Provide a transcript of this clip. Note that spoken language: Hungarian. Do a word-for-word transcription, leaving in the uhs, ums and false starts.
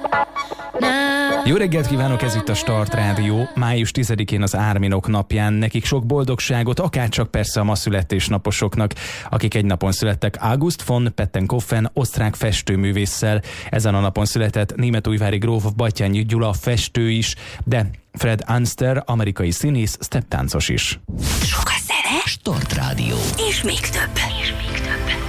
Jó reggelt kívánok, ez itt a Start Rádió. május tizedikén az Árminok napján. Nekik sok boldogságot, akárcsak persze a ma születésnaposoknak, akik egy napon születtek. August von Pettenkoffen, osztrák festőművésszel. Ezen a napon született németújvári gróf Batthyány Gyula, festő is, de Fred Anster, amerikai színész, stepptáncos is. Sok a zene, Start Rádió. és még több. És még több.